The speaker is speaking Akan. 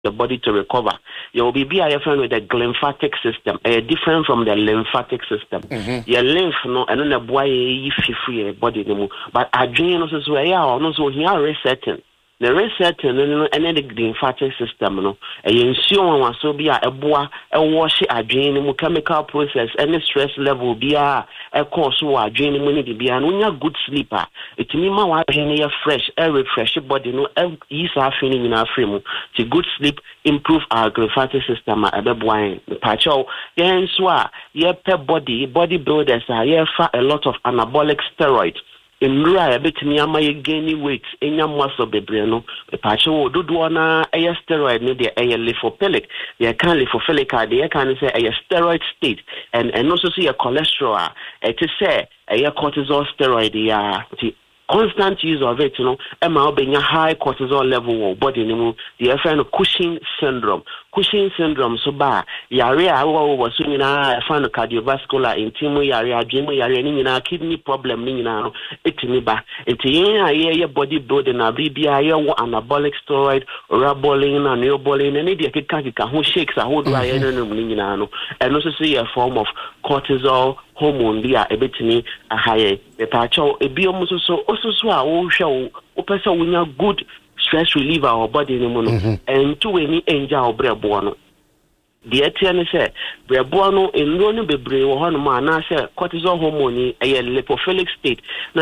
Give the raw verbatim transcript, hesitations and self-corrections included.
the body to recover. You will be a friend with the glymphatic system, uh, different from the lymphatic system. Mm-hmm. Your lymph, no, and then the boy if free body no more. But adrenaline is where you are also here resetting. The resetting and then the lymphatic system, no, and you ensure one so be a boy a wash adrenaline chemical process, any stress level be a cause so adrenaline to be and when you're good sleeper, it means my adrenaline fresh, a refresh body, no, ease our feeling in our frame. To good sleep, improve our glymphatic system at the boy. The patch out, yeah, and so yeah, per body, bodybuilders are yeah, a lot of anabolic steroids. In Raya, bet me, am I gaining weight in your muscle, Bebreno? The patch will do one a steroid, maybe a lipophilic. They can lipophilic, they can say a steroid state, and and also see a cholesterol. It is say a cortisol steroid, yeah. Constant use of it, you know, Emma being a high cortisol level or body, you know, the F N Cushing syndrome. Cushing syndrome, so bad. Yarea, was swimming, I found a cardiovascular, intimo, yarea, dreamy, yarea, kidney problem, you know, it's me back. It's a body building, a B B I, anabolic steroid, raboling, and neoboling, and idiot who shakes a whole dry, and also see a form of cortisol. Hormone be a bit me a higher the patch a be almost so also so I show person we have good stress reliever our body mm-hmm. and to any angel brebuano. The Etienne said brebuano in Rono Bebre or Honma, and I said cortisol hormone a lipophilic state.